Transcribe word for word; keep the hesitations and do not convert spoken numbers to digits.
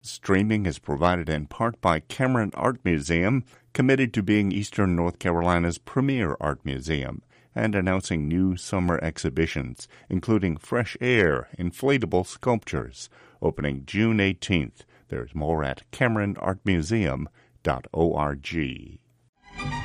Streaming is provided in part by Cameron Art Museum, committed to being Eastern North Carolina's premier art museum, and announcing new summer exhibitions, including Fresh Air inflatable sculptures, opening June eighteenth. There's more at cameron art museum dot org.